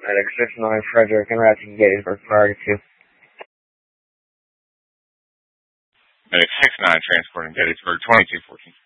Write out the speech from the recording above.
Medic 6-9 Frederick and route to Gettysburg prior to 2. Medic 6-9 transporting Gettysburg 2214.